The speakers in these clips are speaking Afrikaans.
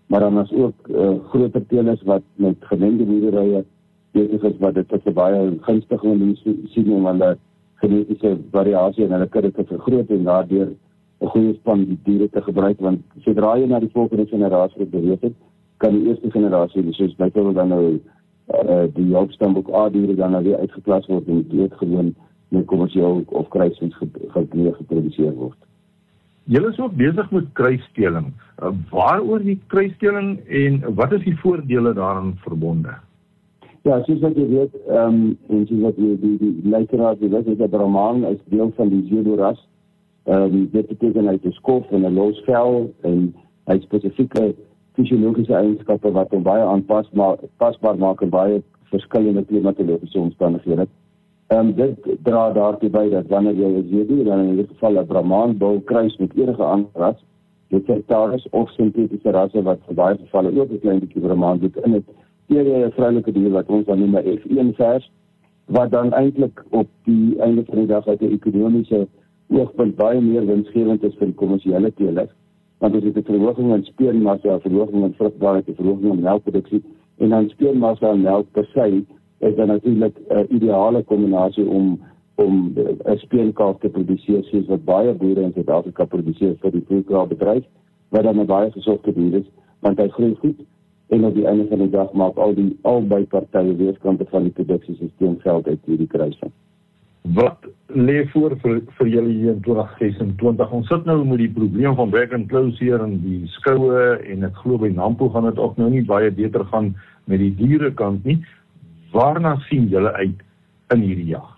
maar dan is ook groter teelers wat met gemengde boerderye besig is, wat dit is 'n baie gunstige sien om hulle genetiese variasie en hulle kudde te vergroot en daardeur 'n goeie span diere te gebruik, want sodra jy na die volgende generasie beweeg het, kan die eerste generasie, soos byvoorbeeld dan nou die Hoogstambok A-diere dan nou weer uitgeklas word en doodgewoon met kommersieel of kruisings geproduseer word. Julle is ook besig met kruissteling. Waaroor die kruissteling en wat is die voordele daaraan verbonde? Ja, soos wat jy weet, en soos wat die luisteraars weet, is dat Brahman is deel van die Zulu-ras. Dit beteken hy het 'n skof en 'n los vel en hy het spesifieke fisiologiese eienskappe wat hom baie aanpasbaar maak in baie verskillende klimatologiese omstandighede. Dit dra daartoe by dat wanneer jy 'n Zulu, dan in dit geval 'n Brahman bou kruis met enige ander ras, dit is Taurus of sintetiese rasse wat vir baie gevalle ook 'n klein bietjie Brahman dit in het, teer 'n vroulike dier wat ons dan noem 'n F1 vers, wat dan eintlik op die einde van die dag uit 'n ekonomiese oogpunt baie meer winsgewend is vir die kommersiële teelers, want as dit 'n verhoging in speenmassa, 'n verhoging in vrugbaarheid, 'n verhoging in melkproduksie en dan speenmassa en melk per se, is dan natuurlik 'n ideale kombinasie om 'n speenkalf te produseer, soos wat baie boere in Suid-Afrika produseer vir die voerkraalbedryf, wat dan 'n baie gesogte dier is, want hy groei goed en op die einde van die dag maak albei partye weerskante van die produksiesisteem geld uit hierdie kruising. Wat lê voor vir julle hier in 2026? Ons sit nou met die probleem van back and closure en die skoue en ek glo by Nampo gaan dit ook nou nie baie beter gaan met die dierekant nie. Waarna sien julle uit in hierdie jaar?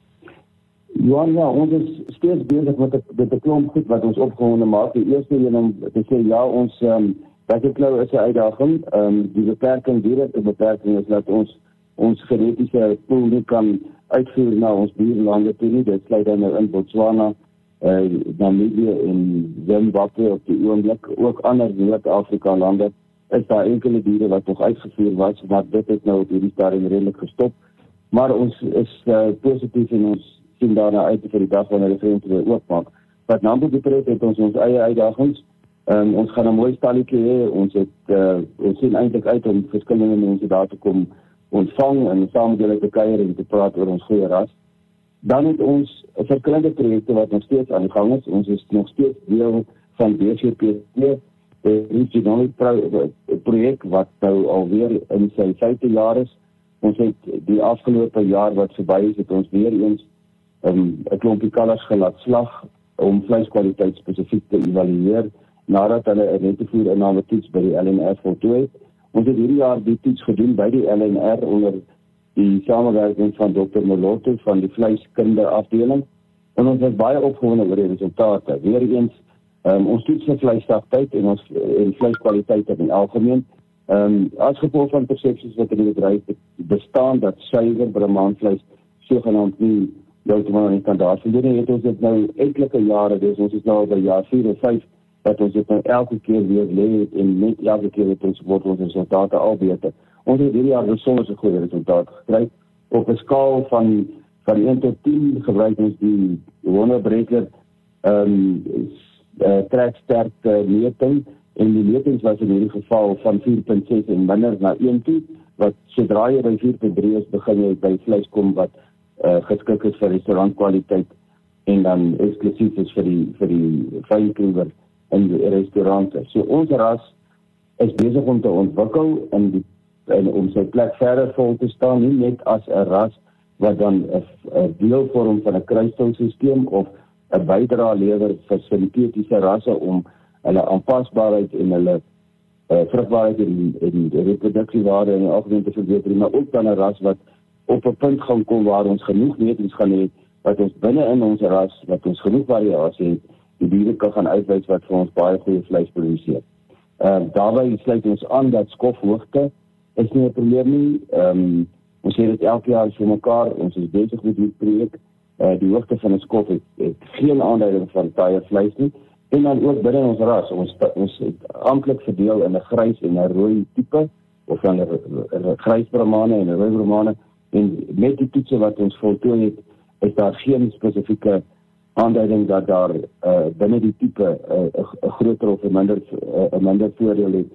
Ja, ons is steeds besig met 'n klomp goed wat ons opgewonde maak. Die eerste een om te sê ja, ons back and closure is 'n uitdaging. Die direkte beperking is dat ons genetiese pool nie kan uitvoer na ons buurlande toe nie. Dit sluit dan nou in Botswana, Namibië en Zimbabwe op die oomblik. Ook ander Noord-Afrika lande is daar enkele diere wat nog uitgevoer was, maar dit het nou op hierdie stadium redelik gestop. Maar ons is positief en ons sien daarna uit vir die dag wanneer die grense weer oopmaak. Wat Nampo betref het ons eie uitdagings. Ons gaan 'n mooi stalletjie hê. Ons sien eintlik uit om verskillende mense daar te kom ontvang en saam met hulle te kuier en te praat oor ons goeie ras. Dan het ons verskillende projekte wat nog steeds aan die gang is. Ons is nog steeds deel van BCP, die regionale projek wat nou alweer in sy 5de jaar is. Ons het die afgelope jaar wat verby is, het ons weer eens 'n klompie kalvers gelaat slag om vleiskwaliteit spesifiek te evalueer nadat hulle 'n rentevoerinname toets by die LNR voltooi het. Ons het hierdie jaar die toets gedoen by die LNR onder die samewerking van Dr. Moloto van die vleiskunde afdeling. En ons was baie opgewonde oor die resultate. Weereens, ons toets vir vleissagtheid en vleiskwaliteit in die algemeen. As gevolg van persepsies wat in die bedryf bestaan dat suiwer Brahmanvleis sogenaamd nie heeltemal aan die standaard voldoen het, ons dit nou enkele jare, dus ons is nou by jaar 4 of 5, dat ons dit nou elke keer weer lê en net elke keer het ons word ons resultate al beter. Ons het hierdie jaar besonder so goeie resultate gekry. Op 'n skaal van 1 tot 10 gebruik ons die Wonderbreker treksterkte meting en die metings was in hierdie geval van 4.6 en minder na 1 toe, wat sodra jy by 4.3 is, begin jy by vleis kom wat geskik is vir restaurantkwaliteit en dan eksklusief is vir die fynproewer in die restaurante. So ons ras is besig om te ontwikkel en om sy plek verder vol te staan, nie net as 'n ras wat dan 'n deel vorm van 'n kruisstellingssisteem of 'n bydrae lewer vir sintetiese rasse om hulle aanpasbaarheid en hulle vrugbaarheid en reproduksiewaarde in die algemeen te verbeter, maar ook dan 'n ras wat op 'n punt gaan kom waar ons genoeg metings gaan hê, wat ons binne in ons ras, wat ons genoeg variasie het, die diere kan gaan uitwys wat vir ons baie goeie vleis produseer. Daarbij sluit ons aan dat skofhoogte is nie 'n probleem nie. Ons sê dit elke jaar vir mekaar, ons is besig met die projek. Die hoogte van 'n skof het geen aanduiding van taaie vleis nie. En dan ook binne ons ras, ons het amptelik verdeel in 'n grys en 'n rooi tipe, of dan 'n grys Brahmane en 'n rooi Brahmane. En met die toetse wat ons voltooi het, is daar geen spesifieke aanduiding dat daar binne die tipe 'n groter of 'n minder voordeel het